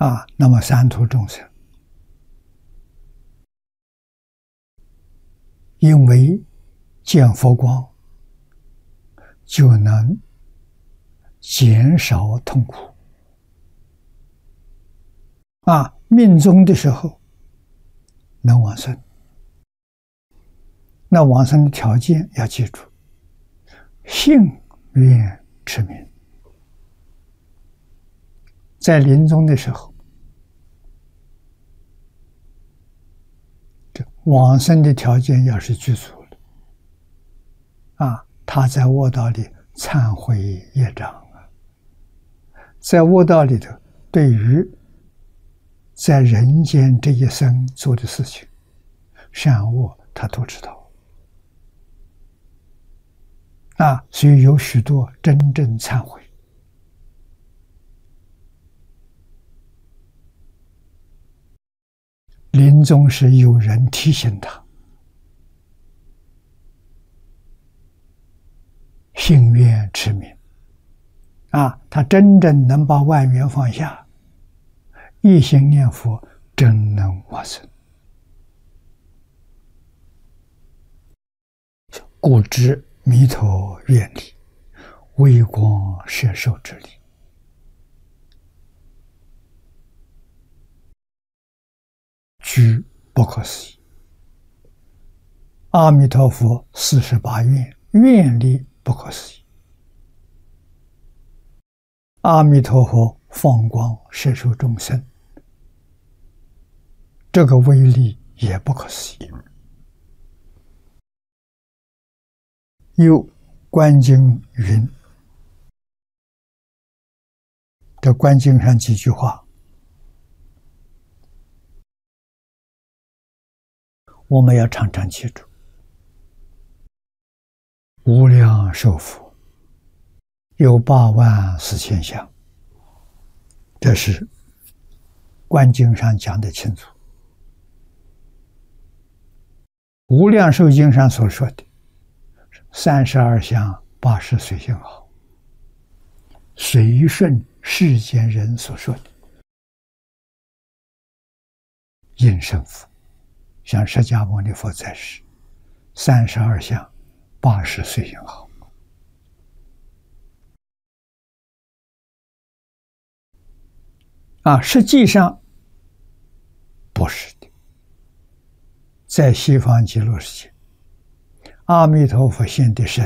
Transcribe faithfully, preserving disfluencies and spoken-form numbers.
啊，那么三途众生，因为见佛光，就能减少痛苦。啊，命终的时候能往生，那往生的条件要记住：信愿持名。在临终的时候，这往生的条件要是具足了，啊，他在卧道里忏悔业障啊，在卧道里头，对于在人间这一生做的事情，善恶他都知道啊，所以有许多真正忏悔。临终时有人提醒他，信愿持名啊，他真正能把万缘放下，一心念佛，真能往生。故知弥陀愿力，微光摄受之力。居不可思议。阿弥陀佛四十八愿，愿力不可思议。阿弥陀佛放光摄受众生，这个威力也不可思议。又观经云，这观经上几句话，我们要常常记住：无量寿佛有八万四千相，这是观经上讲得清楚。无量寿经上所说的三十二相八十随行好，随顺世间人所说的应成佛。像释迦牟尼佛在世，三十二相八十随行好。啊，实际上不是的。在西方极乐世界，阿弥陀佛现的舍